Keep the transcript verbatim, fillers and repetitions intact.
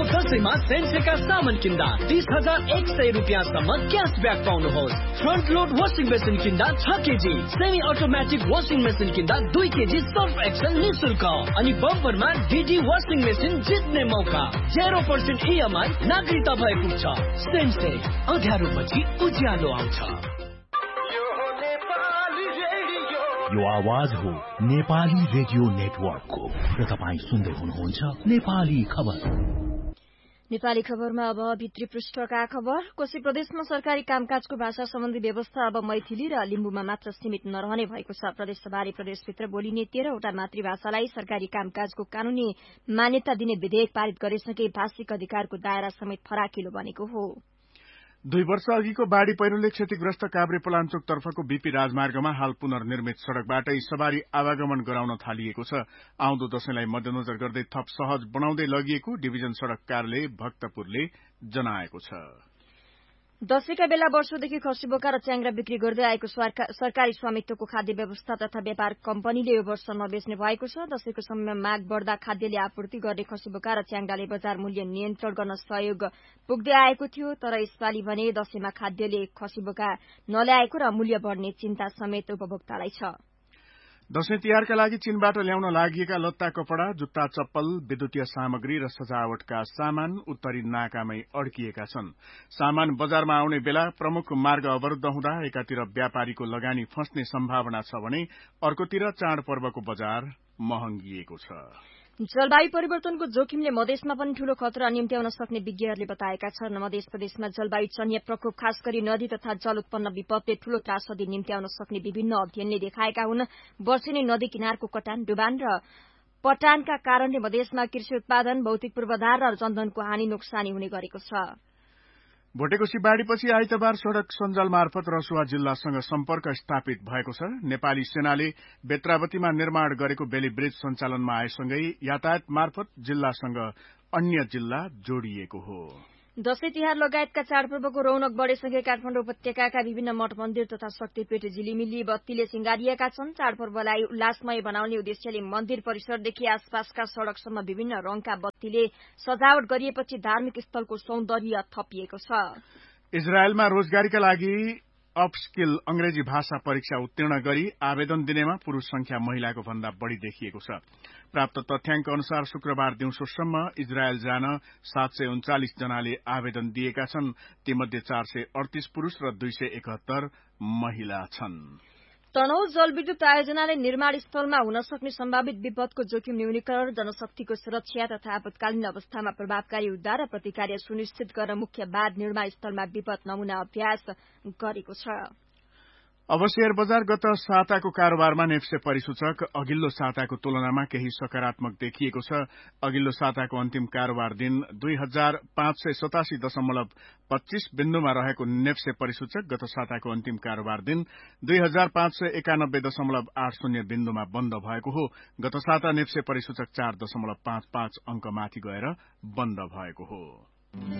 दसैँमा सेन्सेका सामान किन्दा तीस हजार एक सय रुपियाँसम्म cashback पाउनुहोस्। Front load washing machine किन्दा छ KG, semi automatic washing machine किन्दा दुई केजी सर्फ एक्सेल निशुल्क अनि बम्परमा डिडी वासिङ मेसिन जित्ने मौका। जेरो पर्सेन्ट इएमआई नागरिकता भए पुग्छ। सेन्सेक, अँध्यारोपछि उज्यालो आउँछ। यो आवाज हो नेपाली रेडियो नेटवर्कको र तपाईँ सुन्दै हुनुहुन्छ नेपाली खबर। नेपाली खबरमा अब भित्री पृष्ठका खबर। कोशी प्रदेशमा सरकारी कामकाजको भाषा सम्बन्धी व्यवस्था अब मैथिली र लिम्बुमा मात्र सीमित नरहने भएको छ। प्रदेशसभाले प्रदेशभित्र बोलिने तेह्रवटा मातृभाषालाई सरकारी कामकाजको कानूनी मान्यता दिने विधेयक पारित गरेसँगै भाषिक अधिकारको दायरा समेत फराकिलो बनेको हो। दुई वर्ष अघिको बाढ़ी पहिरोले क्षतिग्रस्त काभ्रे पलाञ्चोक तर्फको बीपी राजमार्गमा हाल पुनर्निर्मित सड़कबाटै सवारी आवागमन गराउन थालिएको छ। आउँदो दशैंलाई मध्यनजर गर्दै थप सहज बनाउँदै लगिएको डिभिजन सड़क कार्यालय भक्तपुरले जनाएको छ। दशैंका बेला वर्षौंदेखि खसी बोका र च्याङ्ग्रा बिक्री गर्दै आएको सरकारी स्वामित्वको खाद्य व्यवस्था तथा व्यापार कम्पनीले यो वर्ष नबेच्ने भएको छ। दशैंको समयमा माग बढ़दा खाद्यले आपूर्ति गर्ने खसी बोका र च्याङ्ग्राले बजार मूल्य नियन्त्रण गर्न सहयोग पुग्दै आएको थियो। तर यसपालि भने दशैंमा खाद्यले खसी बोका नल्याएको र मूल्य बढ़ने चिन्ता समेत उपभोक्तालाई छ। दशैं तिहारका लागि चीनबाट ल्याउन लागिएका लत्ता कपड़ा, जुत्ता चप्पल, विद्युतीय सामग्री र सजावटका सामान उत्तरी नाकामै अड्किएका छन्। सामान बजारमा आउने बेला प्रमुख मार्ग अवरुद्ध हुँदा एकातिर व्यापारीको लगानी फस्ने सम्भावना छ भने अर्कोतिर चाडपर्वको बजार महँगिएको छ। जलवायु परिवर्तनको जोखिमले मधेसमा पनि ठूलो खतरा निम्त्याउन सक्ने विज्ञहरूले बताएका छन्। मधेस प्रदेशमा जलवायु जन्य प्रकोप खास गरी नदी तथा जल उत्पन्न विपदले ठूलो त्रासदी निम्त्याउन सक्ने विभिन्न अध्ययनले देखाएका हुन्। वर्षेनी नदी किनारको कटान, डुबान र पटानका कारणले मधेसमा कृषि उत्पादन, भौतिक पूर्वाधार र जनधनको हानि नोक्सानी हुने गरेको छ। भोटेकोशी बाढ़ीपछि आइतबार सड़क सञ्जाल मार्फत रसुवा जिल्लासँग सम्पर्क स्थापित भएको छ। नेपाली सेनाले बेत्रावतीमा निर्माण गरेको बेली ब्रिज सञ्चालनमा आएसँगै यातायात मार्फत जिल्लासँग अन्य जिल्ला जोडिएको हो। दशैं तिहार लगायतका चाडपर्वको रौनक बढ़ेसँगै काठमाडौँ उपत्यकाका विभिन्न मठ मन्दिर तथा शक्तिपीठ झिलिमिली बत्तीले सिंगारिएका छन्। चाडपर्वलाई उल्लासमय बनाउने उद्देश्यले मन्दिर परिसरदेखि आसपासका सड़कसम्म विभिन्न रंगका बत्तीले सजावट गरिएपछि धार्मिक स्थलको सौन्दर्य थपिएको छ। इजरायलमा रोजगारीका लागि अपस्किल अंग्रेजी भाषा परीक्षा उत्तीर्ण गरी आवेदन दिनेमा पुरूष संख्या महिलाको भन्दा बढ़ी देखिएको छ। प्राप्त तथ्याङ्क अनुसार शुक्रबार दिउँसोसम्म इजरायल जान सात सय उन्चालिस जनाले आवेदन दिएका छन्। तीमध्ये चार सय अडतीस पुरूष र दुई सय एकहत्तर महिला छन्। तनहु जलविद्युत आयोजनाले निर्माण स्थलमा हुन सक्ने सम्भावित विपदको जोखिम न्यूनीकरण, जनशक्तिको सुरक्षा तथा आपतकालीन अवस्थामा प्रभावकारी उद्धार र प्रतिक्रिया सुनिश्चित गर्न मुख्य बाँध निर्माण स्थलमा विपद नमूना अभ्यास गरेको छ। अब शेयर बजार गत साताको कारोबारमा नेप्से परिसूचक अघिल्लो साताको तुलनामा केही सकारात्मक देखिएको छ। अघिल्लो साताको अन्तिम कारोबार दिन दुई हजार पाँच सय सतासी दशमलव पच्चीस बिन्दुमा रहेको नेप्से परिसूचक गत साताको अन्तिम कारोबार दिन दुई हजार पाँच सय एकानब्बे दशमलव आठ शून्य बिन्दुमा बन्द भएको हो। गत साता नेप्से परिसूचक चार दशमलव पाँच पाँच अंक माथि गएर बन्द भएको हो।